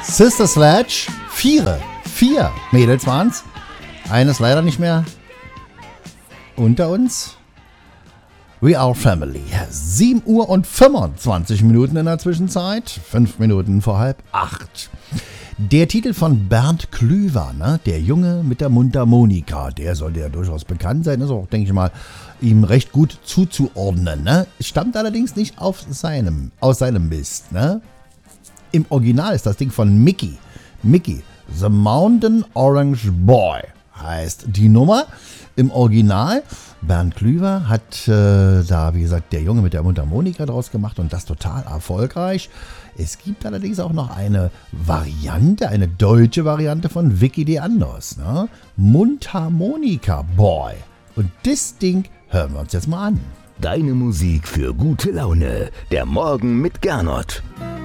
Sister Sledge, vier Mädels waren's. Eines leider nicht mehr unter uns. We are family. 7 Uhr und 25 Minuten in der Zwischenzeit. 5 Minuten vor 7:30. Der Titel von Bernd Klüver, ne? Der Junge mit der Mundharmonika, der sollte ja durchaus bekannt sein, ist auch, denke ich mal, ihm recht gut zuzuordnen, ne? Stammt allerdings nicht aus seinem Mist, ne? Im Original ist das Ding von Mickey, The Mountain Orange Boy heißt die Nummer. Im Original, Bernd Klüver hat da, wie gesagt, der Junge mit der Mundharmonika draus gemacht und das total erfolgreich. Es gibt allerdings auch noch eine Variante, eine deutsche Variante von Vicky D. Anders, ne? Mundharmonika Boy. Und das Ding hören wir uns jetzt mal an. Deine Musik für gute Laune. Der Morgen mit Gernot.